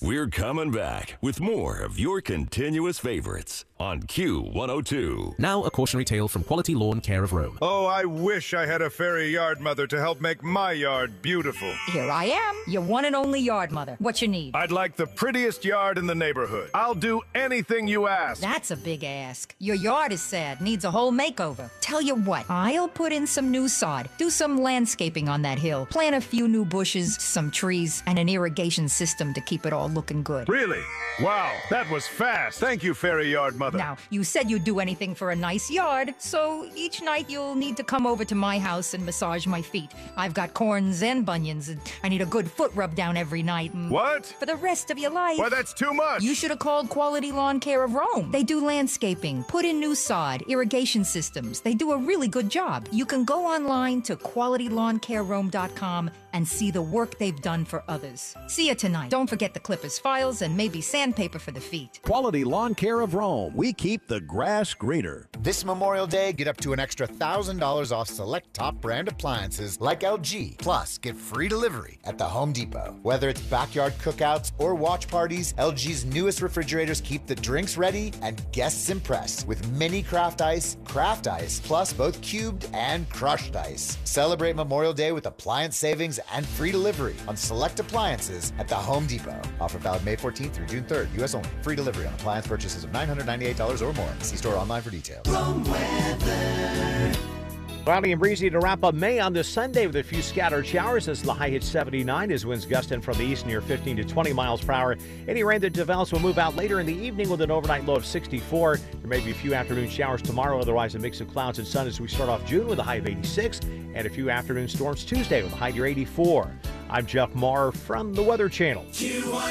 We're coming back with more of your continuous favorites on Q102. Now a cautionary tale from Quality Lawn Care of Rome. Oh, I wish I had a fairy yard mother to help make my yard beautiful. Here I am, your one and only yard mother. What you need? I'd like the prettiest yard in the neighborhood. I'll do anything you ask. That's a big ask. Your yard is sad, needs a whole makeover. Tell you what, I'll put in some new sod, do some landscaping on that hill, plant a few new bushes, some trees, and an irrigation system to keep it all looking good. Really? Wow, that was fast. Thank you, fairy yard mother. Now, you said you'd do anything for a nice yard, so each night you'll need to come over to my house and massage my feet. I've got corns and bunions, and I need a good foot rub down every night. What? For the rest of your life. Why, that's too much. You should have called Quality Lawn Care of Rome. They do landscaping, put in new sod, irrigation systems. They do a really good job. You can go online to qualitylawncarerome.com and see the work they've done for others. See you tonight. Don't forget the clippers, files, and maybe sandpaper for the feet. Quality Lawn Care of Rome. We keep the grass greener. This Memorial Day, get up to an extra $1,000 off select top brand appliances like LG. Plus, get free delivery at the Home Depot. Whether it's backyard cookouts or watch parties, LG's newest refrigerators keep the drinks ready and guests impressed with mini craft ice, plus both cubed and crushed ice. Celebrate Memorial Day with appliance savings and free delivery on select appliances at the Home Depot. Offer valid May 14th through June 3rd. U.S. only. Free delivery on appliance purchases of $998 or more. See store online for details. Cloudy and breezy to wrap up May on this Sunday with a few scattered showers as the high hits 79 as winds gusting from the east near 15 to 20 miles per hour. Any rain that develops will move out later in the evening with an overnight low of 64. There may be a few afternoon showers tomorrow, otherwise a mix of clouds and sun as we start off June with a high of 86 and a few afternoon storms Tuesday with a high near 84. I'm Jeff Marr from the Weather Channel.